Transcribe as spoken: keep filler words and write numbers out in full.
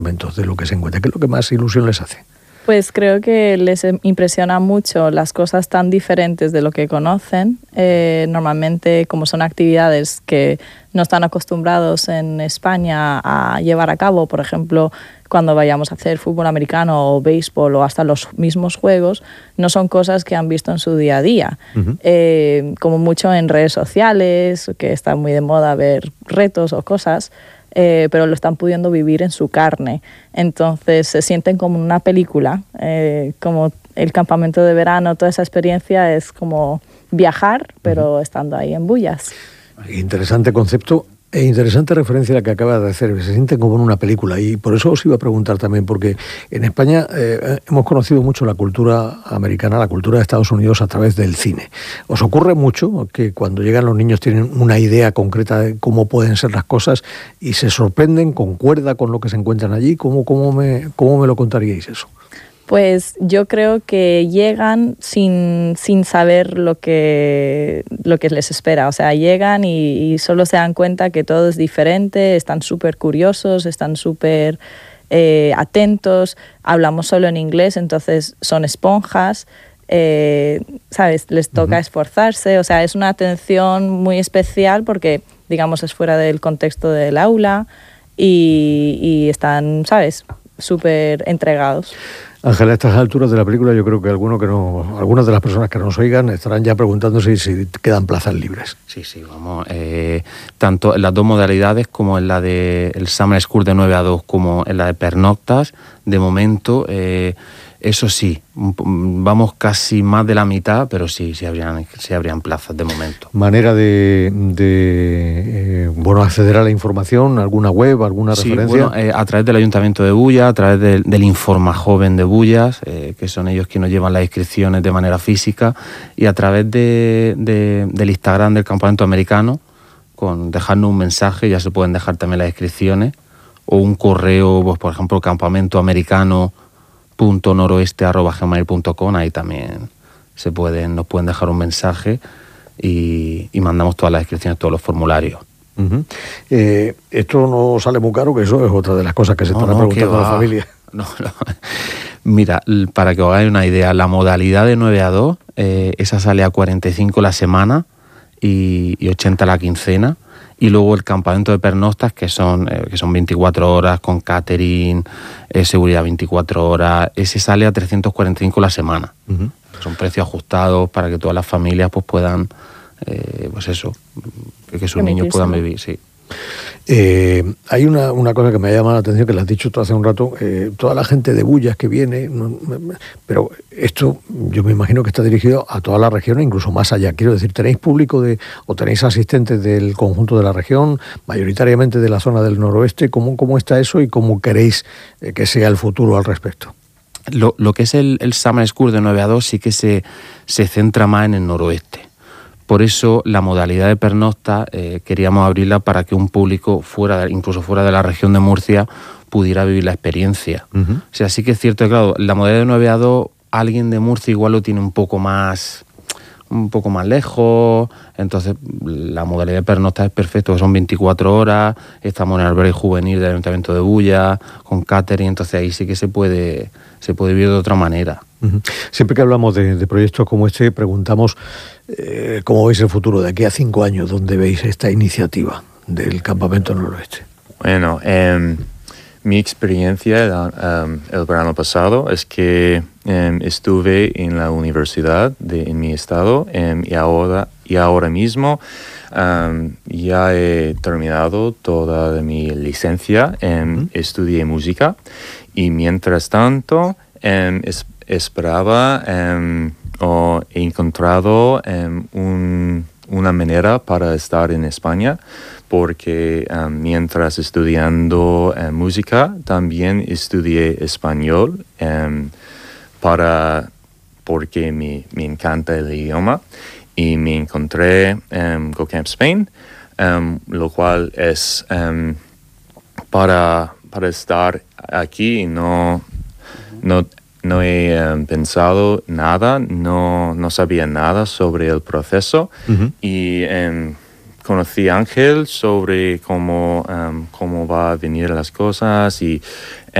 de lo que se encuentra. ¿Qué es lo que más ilusión les hace? Pues creo que les impresiona mucho las cosas tan diferentes de lo que conocen. Eh, normalmente, como son actividades que no están acostumbrados en España a llevar a cabo, por ejemplo, cuando vayamos a hacer fútbol americano o béisbol o hasta los mismos juegos, no son cosas que han visto en su día a día. Uh-huh. Eh, como mucho en redes sociales, que está muy de moda ver retos o cosas, Eh, pero lo están pudiendo vivir en su carne. Entonces se sienten como una película, eh, como el campamento de verano, toda esa experiencia es como viajar, pero uh-huh. estando ahí en Bullas. Interesante concepto e interesante referencia a la que acabas de hacer. Se sienten como en una película y por eso os iba a preguntar también, porque en España eh, hemos conocido mucho la cultura americana, la cultura de Estados Unidos a través del cine. ¿Os ocurre mucho que cuando llegan los niños tienen una idea concreta de cómo pueden ser las cosas y se sorprenden, concuerda con lo que se encuentran allí? ¿Cómo, cómo, me, cómo me lo contaríais eso? Pues yo creo que llegan sin, sin saber lo que, lo que les espera. O sea, llegan y, y solo se dan cuenta que todo es diferente, están súper curiosos, están súper eh, atentos, hablamos solo en inglés, entonces son esponjas, eh, ¿sabes? Les toca uh-huh. esforzarse, o sea, es una atención muy especial porque, digamos, es fuera del contexto del aula y, y están, ¿sabes?, súper entregados. Ángela, a estas alturas de la película yo creo que alguno que no, algunas de las personas que nos oigan estarán ya preguntándose si quedan plazas libres. Sí, sí, vamos. Eh, tanto en las dos modalidades, como en la de el Summer School de nueve a dos, como en la de pernoctas, de momento, eh, eso sí, vamos casi más de la mitad, pero sí, sí habrían, sí habrían plazas de momento. ¿Manera de, de eh, bueno, acceder a la información? ¿Alguna web, alguna sí, referencia? Bueno, eh, a través del Ayuntamiento de Bullas, a través del, del Informa Joven de Bullas, eh, que son ellos quienes llevan las inscripciones de manera física, y a través de, de, del Instagram del Campamento Americano, con dejarnos un mensaje, ya se pueden dejar también las inscripciones, o un correo, pues, por ejemplo, campamentoamericano punto noroeste arroba gmail punto com, ahí también se pueden, nos pueden dejar un mensaje y, y mandamos todas las inscripciones, todos los formularios. Uh-huh. Eh, esto no sale muy caro, que eso es otra de las cosas que se no, están no, preguntando a la familia. No, no. Mira, para que os hagáis una idea, la modalidad de nueve a dos, eh, esa sale a cuarenta y cinco la semana y, y ochenta la quincena. Y luego el campamento de pernoctas, que son, eh, que son veinticuatro horas con catering, eh, seguridad veinticuatro horas, ese sale a trescientos cuarenta y cinco la semana. Uh-huh. Son precios ajustados para que todas las familias pues puedan, eh, pues eso, que sus niños puedan vivir, sí. Eh, hay una, una cosa que me ha llamado la atención, que le has dicho tú hace un rato, eh, toda la gente de Bullas que viene, no, pero esto yo me imagino que está dirigido a toda la región e incluso más allá. Quiero decir, ¿tenéis público de o tenéis asistentes del conjunto de la región, mayoritariamente de la zona del noroeste? ¿Cómo, cómo está eso y cómo queréis eh, que sea el futuro al respecto? Lo, lo que es el, el Summer School de nueve a dos sí que se, se centra más en el noroeste. Por eso la modalidad de pernocta eh, queríamos abrirla para que un público fuera, incluso fuera de la región de Murcia, pudiera vivir la experiencia. Uh-huh. O sea, sí que es cierto que, claro, la modalidad de nueve a dos, alguien de Murcia igual lo tiene un poco más, un poco más lejos, entonces la modalidad de pernocta es perfecto, son veinticuatro horas, estamos en el albergue juvenil del Ayuntamiento de Bullas, con catering, entonces ahí sí que se puede, se puede vivir de otra manera. Uh-huh. Siempre que hablamos de, de proyectos como este, preguntamos eh, cómo veis el futuro de aquí a cinco años, ¿dónde veis esta iniciativa del Campamento Noroeste? Bueno, eh, mi experiencia el, um, el verano pasado es que um, estuve en la universidad de, en mi estado um, y, ahora, y ahora mismo um, ya he terminado toda mi licencia, um, uh-huh. estudié música y mientras tanto um, es, esperaba um, o he encontrado um, un, una manera para estar en España, porque um, mientras estudiando um, música también estudié español um, para, porque me, me encanta el idioma y me encontré en um, GoCamp Spain, um, lo cual es um, para, para estar aquí y no, no No he um, pensado nada, no, no sabía nada sobre el proceso uh-huh. y um, conocí a Ángel sobre cómo, um, cómo va a venir las cosas y